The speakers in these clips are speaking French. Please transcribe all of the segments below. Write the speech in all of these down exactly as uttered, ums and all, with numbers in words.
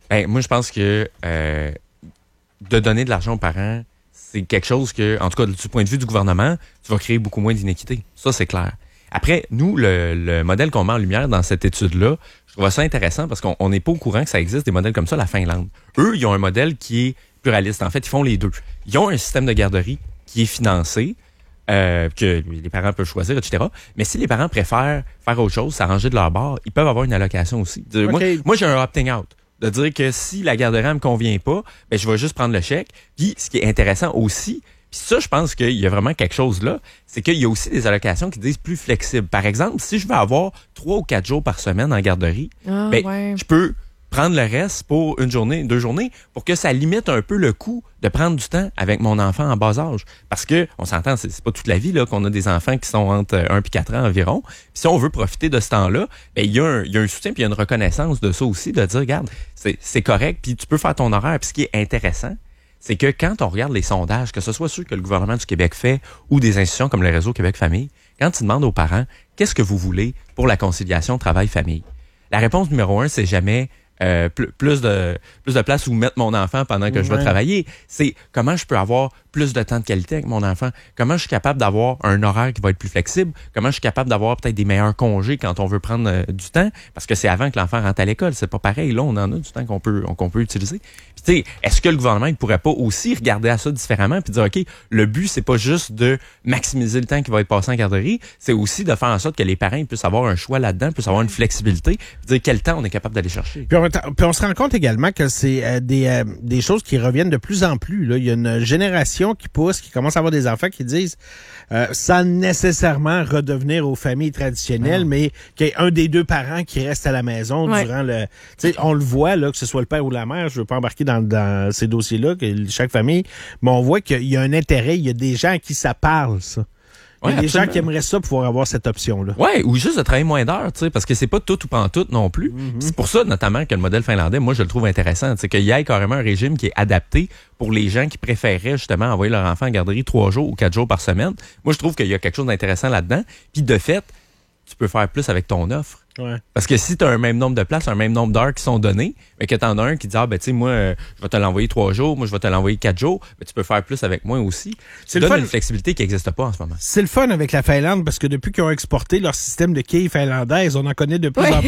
Ben, moi, je pense que euh, de donner de l'argent aux parents, c'est quelque chose que, en tout cas, du point de vue du gouvernement, tu vas créer beaucoup moins d'inéquité. Ça, c'est clair. Après, nous, le, le modèle qu'on met en lumière dans cette étude-là, je trouve ça intéressant parce qu'on n'est pas au courant que ça existe des modèles comme ça, la Finlande. Eux, ils ont un modèle qui est pluraliste. En fait, ils font les deux. Ils ont un système de garderie qui est financé, euh, que les parents peuvent choisir, et cetera. Mais si les parents préfèrent faire autre chose, s'arranger de leur bord, ils peuvent avoir une allocation aussi. Okay. Moi, moi, j'ai un opting out. De dire que si la garderie ne me convient pas, ben je vais juste prendre le chèque. Puis, ce qui est intéressant aussi, puis ça, je pense qu'il y a vraiment quelque chose là, c'est qu'il y a aussi des allocations qui disent plus flexibles. Par exemple, si je veux avoir trois ou quatre jours par semaine en garderie, ah, ben, ouais. je peux prendre le reste pour une journée, deux journées, pour que ça limite un peu le coût de prendre du temps avec mon enfant en bas âge. Parce que, on s'entend, c'est, c'est pas toute la vie là qu'on a des enfants qui sont entre un et quatre ans environ. Puis si on veut profiter de ce temps-là, ben il y a un, il y a un soutien puis il y a une reconnaissance de ça aussi, de dire, regarde, c'est, c'est correct, puis tu peux faire ton horaire. Puis ce qui est intéressant, c'est que quand on regarde les sondages, que ce soit ceux que le gouvernement du Québec fait ou des institutions comme le Réseau Québec Famille, quand ils demandent aux parents, qu'est-ce que vous voulez pour la conciliation travail-famille? La réponse numéro un, c'est jamais Euh, plus, plus de plus de place où mettre mon enfant pendant que ouais. je vais travailler. C'est comment je peux avoir plus de temps de qualité avec mon enfant. Comment je suis capable d'avoir un horaire qui va être plus flexible. Comment je suis capable d'avoir peut-être des meilleurs congés quand on veut prendre euh, du temps. Parce que c'est avant que l'enfant rentre à l'école. C'est pas pareil. Là, on en a du temps qu'on peut, qu'on peut utiliser. Puis tu sais, est-ce que le gouvernement ne pourrait pas aussi regarder à ça différemment puis dire, OK, le but, c'est pas juste de maximiser le temps qui va être passé en garderie, c'est aussi de faire en sorte que les parents puissent avoir un choix là-dedans, puissent avoir une flexibilité, puis dire quel temps on est capable d'aller chercher. Puis on, puis on se rend compte également que c'est euh, des, euh, des choses qui reviennent de plus en plus. Là. Il y a une génération qui pousse, qui commence à avoir des enfants qui disent euh, sans nécessairement redevenir aux familles traditionnelles, mmh. mais qu'il y ait un des deux parents qui reste à la maison ouais. durant le... Tu sais, on le voit, là, que ce soit le père ou la mère, je veux pas embarquer dans, dans ces dossiers-là, que chaque famille, mais on voit qu'il y a un intérêt, il y a des gens à qui ça parle, ça. Il y a ouais, des absolument. gens qui aimeraient ça pouvoir avoir cette option-là. Oui, ou juste de travailler moins d'heures, tu sais, parce que c'est pas tout ou pas en tout non plus. Mm-hmm. C'est pour ça, notamment, que le modèle finlandais, moi, je le trouve intéressant. C'est qu'il y ait carrément un régime qui est adapté pour les gens qui préféraient justement envoyer leur enfant en garderie trois jours ou quatre jours par semaine. Moi, je trouve qu'il y a quelque chose d'intéressant là-dedans. Puis, de fait, tu peux faire plus avec ton offre. Ouais. Parce que si tu as un même nombre de places, un même nombre d'heures qui sont données, mais que tu en as un qui dit, ah, ben, tu sais, moi, euh, je vais te l'envoyer trois jours, moi, je vais te l'envoyer quatre jours, ben, tu peux faire plus avec moi aussi. C'est donne une flexibilité qui n'existe pas en ce moment. C'est le fun avec la Finlande parce que depuis qu'ils ont exporté leur système de quilles finlandaises, on en connaît de plus oui. en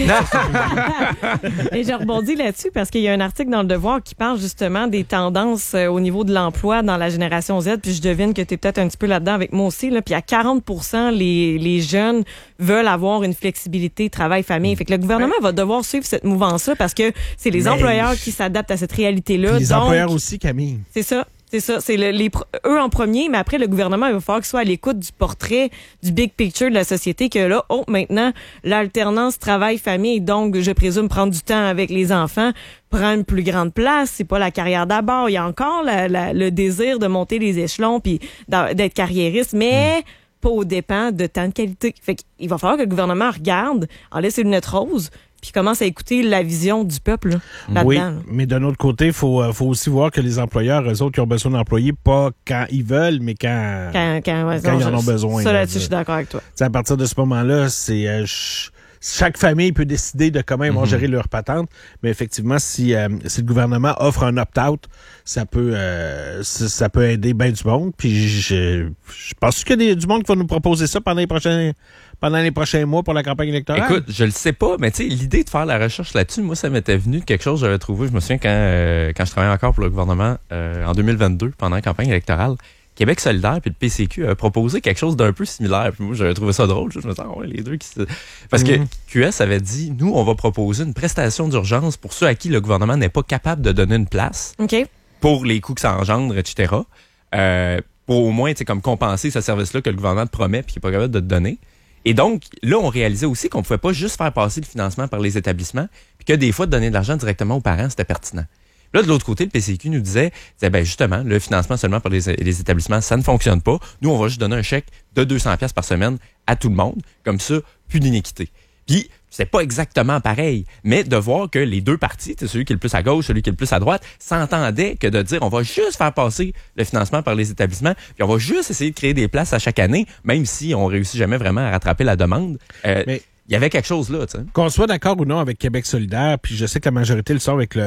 plus. Et je rebondis là-dessus parce qu'il y a un article dans Le Devoir qui parle justement des tendances euh, au niveau de l'emploi dans la génération Z, puis je devine que tu es peut-être un petit peu là-dedans avec moi aussi, là, puis à quarante pour cent les, les jeunes veulent avoir une flexibilité travail-famille. Fait que le gouvernement ouais. va devoir suivre cette mouvance-là parce que c'est les Mais employeurs qui s'adaptent à cette réalité-là. Les Donc, employeurs aussi, Camille. C'est ça. C'est ça. C'est le, les, eux en premier, mais après, le gouvernement, il va falloir qu'il soit à l'écoute du portrait, du big picture de la société, que là, oh, maintenant, l'alternance travail-famille, donc, je présume prendre du temps avec les enfants, prend une plus grande place. C'est pas la carrière d'abord. Il y a encore la, la, le désir de monter les échelons puis d'être carriériste, mais... Mmh. pas aux dépens de temps de qualité. Fait qu'il va falloir que le gouvernement regarde, enlève ses lunettes roses, puis commence à écouter la vision du peuple là, là-dedans. Oui, là. Mais d'un autre côté, il faut, faut aussi voir que les employeurs, eux autres, qui ont besoin d'employés, pas quand ils veulent, mais quand, quand, quand, ouais, quand non, ils en je, ont besoin. Ça, là-dessus, je suis d'accord avec toi. T'sais, à partir de ce moment-là, c'est... Euh, ch- chaque famille peut décider de comment ils vont mm-hmm. gérer leur patente, mais effectivement, si, euh, si le gouvernement offre un opt-out, ça peut euh, ça peut aider bien du monde. Puis je, je pense qu'il y a des, du monde qui va nous proposer ça pendant les prochains pendant les prochains mois pour la campagne électorale. Écoute, je le sais pas, mais tu sais, l'idée de faire la recherche là-dessus, moi, ça m'était venu de quelque chose que j'avais trouvé. Je me souviens quand euh, quand je travaillais encore pour le gouvernement euh, en deux mille vingt-deux, pendant la campagne électorale. Québec solidaire puis le P C Q a proposé quelque chose d'un peu similaire. Puis moi, j'avais trouvé ça drôle. Je me disais, ah ouais, les deux qui se... Parce mmh. que Q S avait dit, nous, on va proposer une prestation d'urgence pour ceux à qui le gouvernement n'est pas capable de donner une place okay. pour les coûts que ça engendre, et cetera. Euh, pour au moins, tu sais, comme compenser ce service-là que le gouvernement te promet puis qui n'est pas capable de te donner. Et donc, là, on réalisait aussi qu'on ne pouvait pas juste faire passer le financement par les établissements puis que des fois, de donner de l'argent directement aux parents, c'était pertinent. Là, de l'autre côté, le P C Q nous disait, disait ben justement, le financement seulement par les, les établissements, ça ne fonctionne pas. Nous, on va juste donner un chèque de deux cents dollars par semaine à tout le monde. Comme ça, plus d'inéquité. Puis, c'est pas exactement pareil, mais de voir que les deux partis, celui qui est le plus à gauche, celui qui est le plus à droite, s'entendaient que de dire, on va juste faire passer le financement par les établissements, puis on va juste essayer de créer des places à chaque année, même si on réussit jamais vraiment à rattraper la demande. Euh, mais... Il y avait quelque chose là, tu sais. Qu'on soit d'accord ou non avec Québec solidaire, puis je sais que la majorité le sont avec le